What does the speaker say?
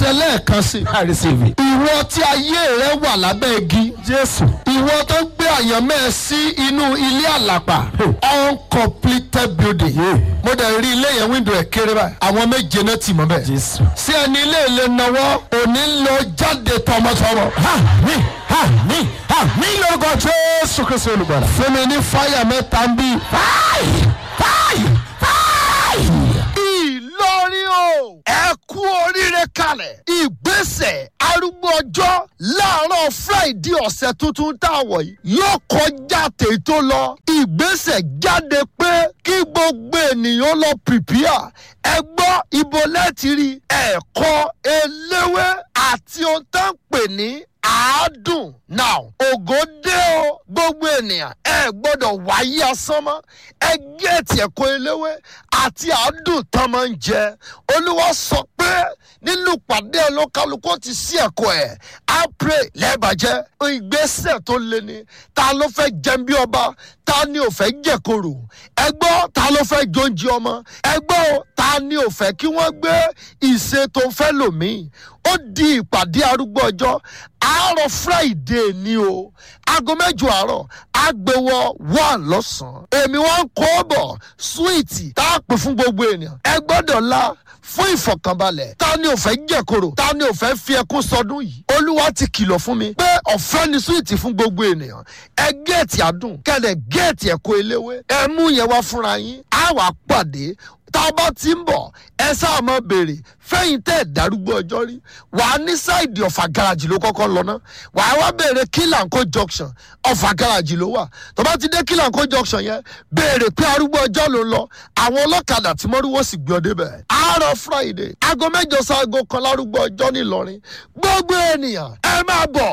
àṣẹ lẹ́ẹ̀kan sí. I receive it. ìwọ tí ayé rẹ wà lábẹ́ igi. Jésù. ìwọ tó gbé àyànmọ́ sí inú ilé àlàpà. uncompleted building. mo dẹ̀ rí ilé yẹn wíńdò ẹ̀ kéré báyìí. àwọn méje náà tì mọ́ bẹ́ẹ̀. Jésù. sí ẹni ilé ilé náwó òní ń lọ jáde tọmọtọmọ. Àmín lórúkọ Jésù Kristi olùgbàlà. fún mi ní fáyà mẹ́ta ń bí. Fáì. Ìlọrin o. ẹ kú oríire kalẹ̀. ìgbésẹ̀ arúgbó ọjọ́ láàárọ̀ Friday ọ̀sẹ̀ tuntun tá a wọ̀ yìí yóò kọjá tètò lọ. ìgbésẹ̀ jáde pé kí gbogbo ènìyàn lọ prepare. ẹ gbọ́ ibo lẹ́tì rí ẹ̀kọ́ eléwé àti ohun tá ń pè ní àádùn. now ògo dé o gbogbo ènìyàn ẹ gbọ́dọ̀ wáyé asán mọ́. ẹ gẹ́ẹ̀tì ẹ̀kọ́ eléwé àti àádùn tán máa ń jẹ. olúwa sọ pé nínú pàdé olókàlùkù ti sí ẹ̀kọ́ ẹ̀ á pray lẹ́ẹ̀bàjẹ́. ìgbésẹ̀ tó le ni ta ló fẹ́ jẹun bí ọba ta ni ò fẹ́ jẹ̀kọ̀rò. ẹ gbọ́ ta ló fẹ́ jóúnjẹ ọmọ. ẹ gbọ́ ta ni ò fẹ́ kí wọ́n gbé ìṣe tó fẹ́ lòmíì. ó di ìpàdé arúgbó ọjọ́ àárọ̀ Friday ni o aago 8 àárọ̀ agbèwọ̀ 1 lọ́sàn-án. èmi wọ́n ń kọ́ bọ̀ súwìtì tá a pè fún gbogbo ènìyàn. ẹ gbọ́dọ̀ la fún ìfọ̀kànbalẹ̀. ta ni ò fẹ́ jẹ̀kọ̀rọ̀ ta ni ò fẹ́ fi ẹkún sọdún yìí. olúwa ti kìlọ̀ fún mi pé ọ̀fẹ́ ni súwìtì fún gbogbo ènìyàn. ẹ géètì àdùn kẹ́lẹ̀ géètì ẹ̀kọ́ eléwé. ẹ mú yẹn wá fúnra yín á wà pàdé. tá a bá ti ń bọ̀ ẹ sáà máa béèrè fẹ́yìn tẹ́ ẹ̀ darúgbó ọjọ́ rí. wàá ní sáìdì ọ̀fà gáràjì ló kọ́kọ́ lọ ná. wàá wá béèrè kílànkó junction ọ̀fà gáràjì ló wà. tó bá ti dé kílànkó junction yẹn béèrè pé arúgbó ọjọ́ ló lọ. àwọn ọlọ́kadà tí mọ́rúwó sì gbé ọ débẹ̀. àárọ̀ Friday aago 8 sí aago 1 lárúgbó ọjọ́ ní Ìlọrin. gbogbo ènìyàn ẹ máa bọ̀.